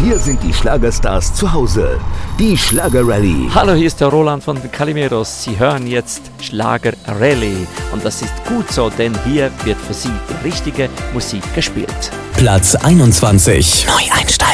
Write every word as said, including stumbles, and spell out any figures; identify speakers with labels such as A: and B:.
A: Hier sind die Schlagerstars zu Hause. Die Schlager-Rallye.
B: Hallo, hier ist der Roland von den Calimeros. Sie hören jetzt Schlager-Rallye. Und das ist gut so, denn hier wird für Sie die richtige Musik gespielt.
C: Platz einundzwanzig. Neueinsteiger.